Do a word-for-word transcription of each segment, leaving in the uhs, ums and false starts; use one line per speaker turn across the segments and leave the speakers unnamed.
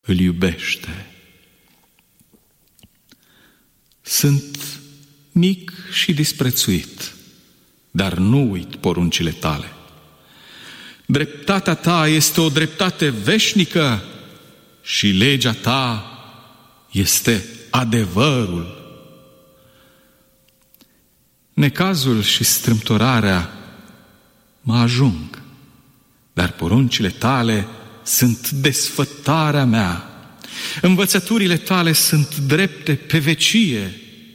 îl iubește. Sunt mic și disprețuit, dar nu uit poruncile tale. Dreptatea ta este o dreptate veșnică și legea ta este adevărul. Necazul și strâmtorarea mă ajung, dar poruncile tale sunt desfătarea mea. Învățăturile tale sunt drepte pe vecie.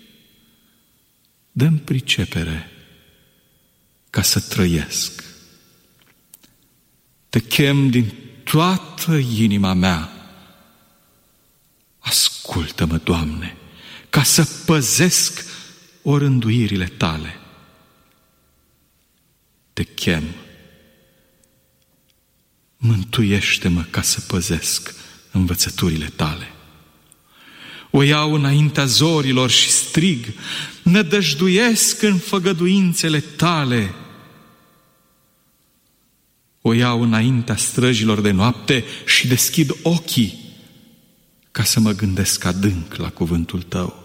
Dă-mi pricepere ca să trăiesc. Te chem din toată inima mea. Ascultă-mă, Doamne, ca să păzesc orânduirile tale. Te chem. Mântuiește-mă ca să păzesc învățăturile tale. O iau înaintea zorilor și strig, nădăjduiesc în făgăduințele tale. O iau înaintea străjilor de noapte și deschid ochii ca să mă gândesc adânc la cuvântul tău.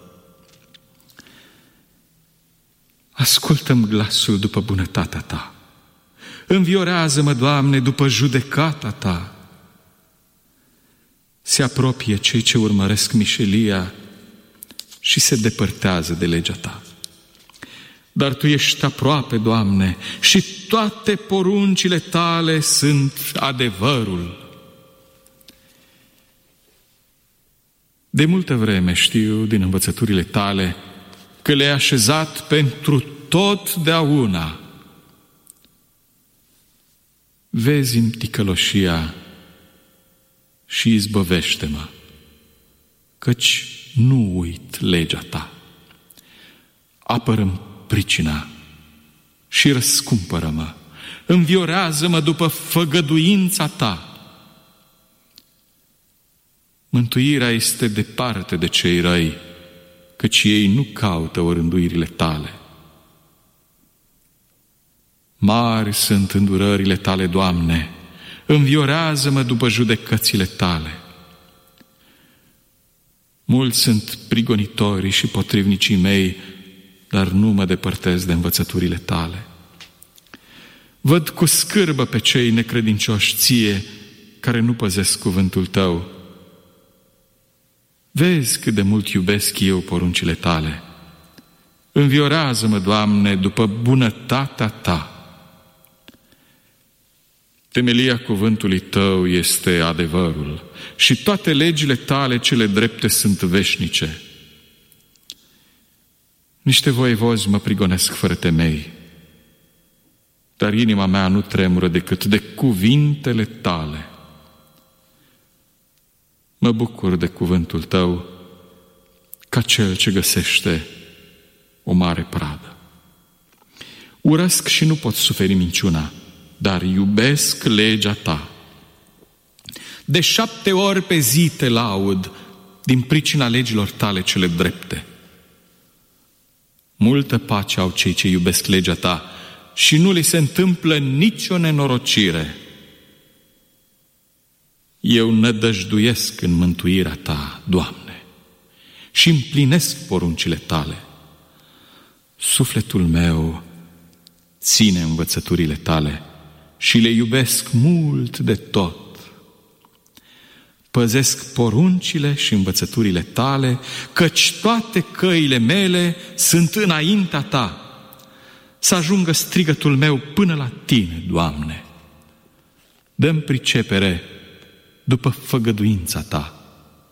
Ascultă-mi glasul după bunătatea ta. Înviorează-mă, Doamne, după judecata ta. Se apropie cei ce urmăresc mișelia și se depărtează de legea ta. Dar tu ești aproape, Doamne, și toate poruncile tale sunt adevărul. De multă vreme știu din învățăturile tale că le-ai așezat pentru totdeauna. Vezi-mi ticăloșia și izbăvește-mă, căci nu uit legea ta. Apără-mi pricina și răscumpără-mă. Înviorează-mă după făgăduința ta. Mântuirea este departe de cei răi, căci ei nu caută orânduirile tale. Mari sunt îndurările tale, Doamne, înviorează-mă după judecățile tale. Mulți sunt prigonitorii și potrivnicii mei, dar nu mă depărtez de învățăturile tale. Văd cu scârbă pe cei necredincioși ție, care nu păzesc cuvântul tău. Vezi cât de mult iubesc eu poruncile tale. Înviorează-mă, Doamne, după bunătatea ta. Temelia cuvântului tău este adevărul și toate legile tale cele drepte sunt veșnice. Niște voievozi mă prigonesc fără temei, dar inima mea nu tremură decât de cuvintele tale. Mă bucur de cuvântul tău ca cel ce găsește o mare pradă. Urăsc și nu pot suferi minciuna, dar iubesc legea ta. De șapte ori pe zi te laud din pricina legilor tale cele drepte. Multă pace au cei ce iubesc legea ta și nu li se întâmplă nicio nenorocire. Eu nădăjduiesc în mântuirea ta, Doamne, și împlinesc poruncile tale. Sufletul meu ține învățăturile tale și le iubesc mult de tot. Păzesc poruncile și învățăturile tale, căci toate căile mele sunt înaintea ta. Să ajungă strigătul meu până la tine, Doamne. Dă-mi pricepere după făgăduința ta.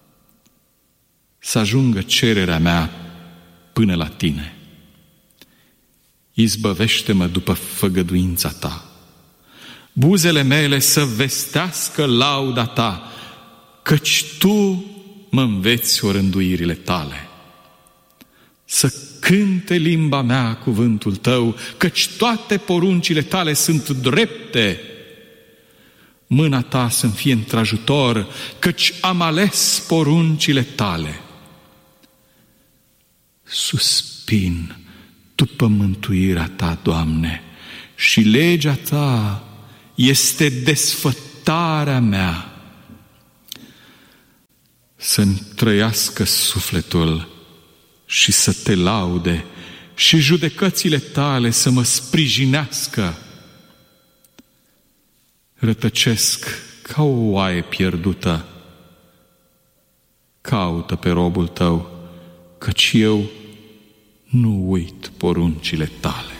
Să ajungă cererea mea până la tine. Izbăvește-mă după făgăduința ta. Buzele mele să vestească lauda ta, căci tu mă înveți orânduirile tale. Să cânte limba mea cuvântul tău, căci toate poruncile tale sunt drepte. Mâna ta să-mi fie într-ajutor, căci am ales poruncile tale. Suspin după mântuirea ta, Doamne, și legea ta este desfătarea mea. să-mi trăiască sufletul și să te laude și judecățile tale să mă sprijinească. Rătăcesc ca o oaie pierdută. Caută pe robul tău, căci eu nu uit poruncile tale.